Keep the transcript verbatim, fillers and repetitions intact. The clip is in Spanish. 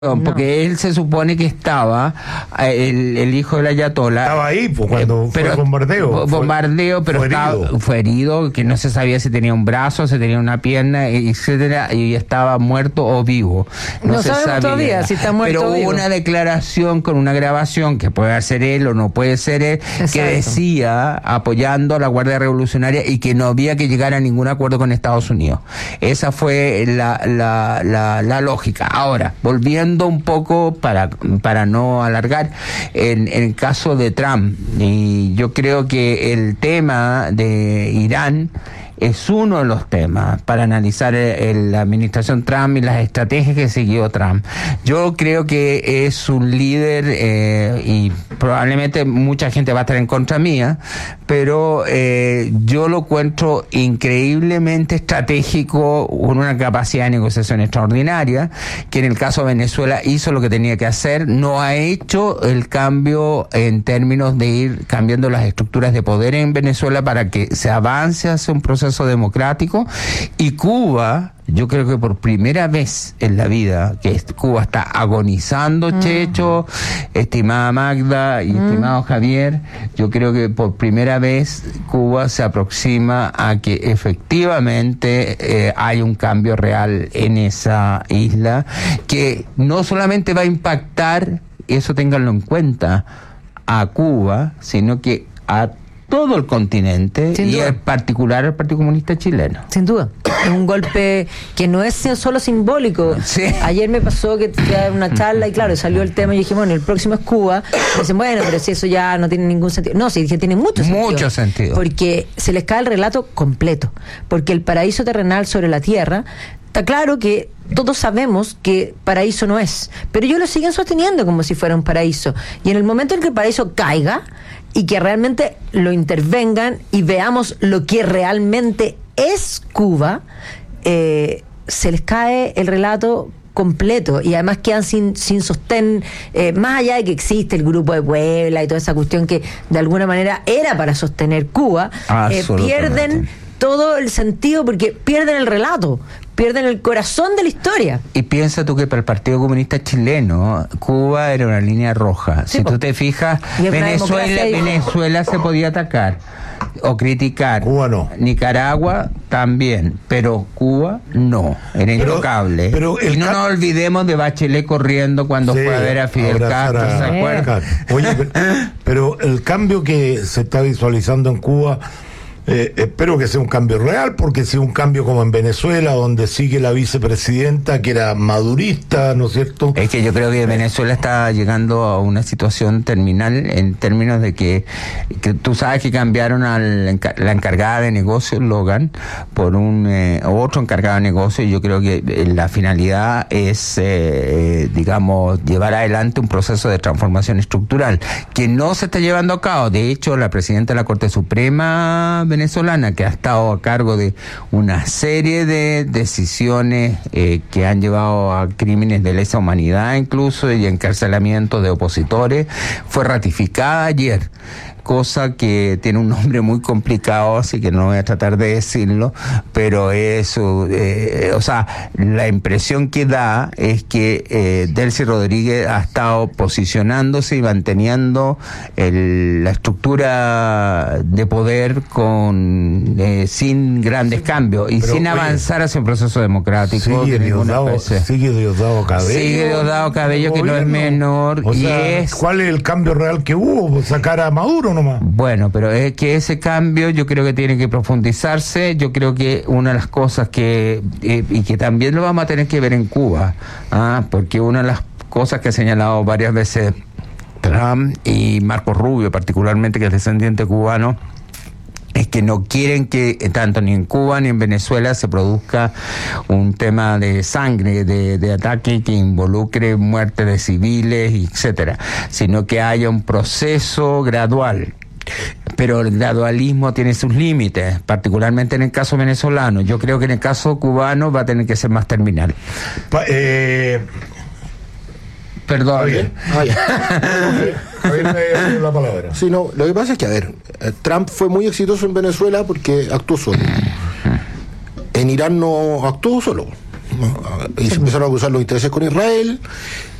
Porque no. Él se supone que estaba, el, el hijo del ayatolá. Estaba ahí pues, cuando eh, pero, fue el bombardeo. Bombardeo, fue, pero fue estaba, herido. fue herido, que no se sabía si tenía un brazo, si tenía una pierna, etcétera, y estaba muerto o vivo. No, no se sabemos sabía todavía si está muerto pero o hubo vivo. una declaración con una grabación, que puede ser él o no puede ser él, Exacto. que decía, apoyando a la Guardia Revolucionaria y que no había que llegar a ningún acuerdo con Estados Unidos. Esa fue la, la, la, la lógica. Ahora, volviendo un poco para para no alargar, en, en el caso de Trump, y yo creo que el tema de Irán es uno de los temas para analizar el, el, la administración Trump y las estrategias que siguió Trump. Yo creo que es un líder eh, y probablemente mucha gente va a estar en contra mía, pero eh, yo lo encuentro increíblemente estratégico, con una capacidad de negociación extraordinaria, que en el caso de Venezuela hizo lo que tenía que hacer, no ha hecho el cambio en términos de ir cambiando las estructuras de poder en Venezuela para que se avance hacia un proceso democrático. Y Cuba, yo creo que por primera vez en la vida, que Cuba está agonizando, mm. Checho, estimada Magda y mm. estimado Javier, yo creo que por primera vez Cuba se aproxima a que efectivamente eh, hay un cambio real en esa isla, que no solamente va a impactar, eso ténganlo en cuenta, a Cuba, sino que a todo el continente, y en particular al Partido Comunista Chileno. Sin duda. Es un golpe que no es solo simbólico. Sí. Ayer me pasó que fui a una charla y claro, salió el tema y dije, bueno, el próximo es Cuba. Y dicen, bueno, pero si eso ya no tiene ningún sentido. No, sí, dije, tiene mucho sentido. Mucho sentido. Porque se les cae el relato completo. Porque el paraíso terrenal sobre la tierra, está claro que todos sabemos que paraíso no es, pero ellos lo siguen sosteniendo como si fuera un paraíso. Y en el momento en que el paraíso caiga y que realmente lo intervengan y veamos lo que realmente es Cuba, eh, se les cae el relato completo y además quedan sin sin sostén, eh, más allá de que existe el Grupo de Puebla y toda esa cuestión que de alguna manera era para sostener Cuba, eh, pierden todo el sentido porque pierden el relato, pierden el corazón de la historia. Y piensa tú que para el Partido Comunista Chileno, Cuba era una línea roja. Sí, si tú te fijas, Venezuela, Venezuela se podía atacar o criticar. Cuba no. Nicaragua también, pero Cuba no. Era intocable. Pero, pero y no nos olvidemos de Bachelet corriendo cuando sí, fue a ver a Fidel Castro, ¿se acuerdan? Oye, pero, pero el cambio que se está visualizando en Cuba, Eh, espero que sea un cambio real, porque si un cambio como en Venezuela, donde sigue la vicepresidenta que era madurista, ¿no es cierto? Es que yo creo que Venezuela está llegando a una situación terminal en términos de que, que tú sabes que cambiaron a la encargada de negocios, Logan, por un eh, otro encargado de negocios, y yo creo que la finalidad es, eh, digamos, llevar adelante un proceso de transformación estructural que no se está llevando a cabo. De hecho, la presidenta de la Corte Suprema venezolana, que ha estado a cargo de una serie de decisiones eh, que han llevado a crímenes de lesa humanidad incluso y encarcelamiento de opositores, fue ratificada ayer, cosa que tiene un nombre muy complicado, así que no voy a tratar de decirlo, pero eso, eh, o sea, la impresión que da es que eh, Delcy Rodríguez ha estado posicionándose y manteniendo el, la estructura de poder con eh, sin grandes cambios y pero, sin avanzar oye, hacia un proceso democrático. Sigue Diosdado, sigue Diosdado Cabello. Sigue Diosdado Cabello, que no es menor. O y sea, es... ¿cuál es el cambio real que hubo? ¿Sacar a Maduro nomás? Bueno, pero es que ese cambio yo creo que tiene que profundizarse. Yo creo que una de las cosas que, eh, y que también lo vamos a tener que ver en Cuba, ¿ah? Porque una de las cosas que ha señalado varias veces Trump y Marco Rubio, particularmente, que es descendiente cubano, es que no quieren que tanto ni en Cuba ni en Venezuela se produzca un tema de sangre, de, de ataque que involucre muerte de civiles, etcétera, sino que haya un proceso gradual. Pero el gradualismo tiene sus límites, particularmente en el caso venezolano. Yo creo que en el caso cubano va a tener que ser más terminal. Pa, eh... Perdón. Javier, Javier me la palabra. Sí, no, lo que pasa es que, a ver, Trump fue muy exitoso en Venezuela porque actuó solo. En Irán no actuó solo. ¿no? Y se empezaron a cruzar los intereses con Israel.